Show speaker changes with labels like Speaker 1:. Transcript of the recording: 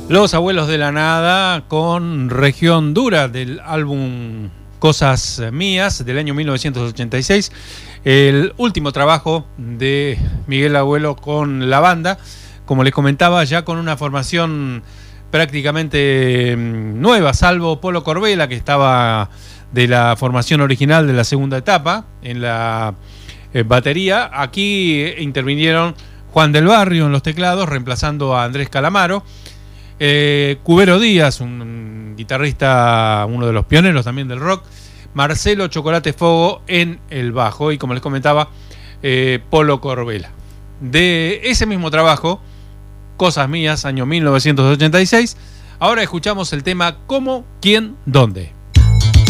Speaker 1: Los Abuelos de la Nada con Región Dura del álbum Cosas Mías del año 1986, el último trabajo de Miguel Abuelo con la banda, como les comentaba, ya con una formación prácticamente nueva, salvo Polo Corbella, que estaba de la formación original de la segunda etapa en la batería. Aquí intervinieron Juan del Barrio en los teclados, reemplazando a Andrés Calamaro. Cubero Díaz, un guitarrista, uno de los pioneros también del rock. Marcelo Chocolate Fogo en el bajo. Y como les comentaba, Polo Corbella. De ese mismo trabajo, Cosas Mías, año 1986. Ahora escuchamos el tema ¿Cómo, quién, dónde?